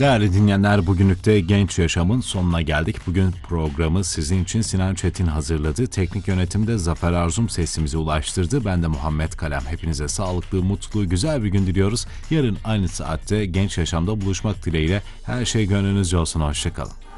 Değerli dinleyenler, bugünlük de Genç Yaşam'ın sonuna geldik. Bugün programı sizin için Sinan Çetin hazırladı. Teknik yönetimde Zafer Arzum sesimize ulaştırdı. Ben de Muhammed Kalem. Hepinize sağlıklı, mutlu, güzel bir gün diliyoruz. Yarın aynı saatte Genç Yaşam'da buluşmak dileğiyle her şey gönlünüzce olsun. Hoşçakalın.